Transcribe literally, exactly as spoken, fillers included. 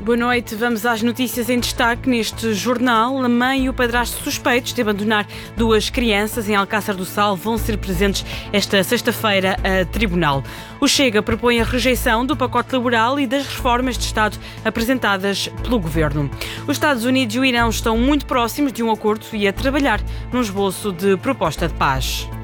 Boa noite, vamos às notícias em destaque neste jornal. A mãe e o padrasto suspeitos de abandonar duas crianças em Alcácer do Sal vão ser presentes esta sexta-feira a tribunal. O Chega propõe a rejeição do pacote laboral e das reformas de Estado apresentadas pelo Governo. Os Estados Unidos e o Irão estão muito próximos de um acordo e a trabalhar num esboço de proposta de paz.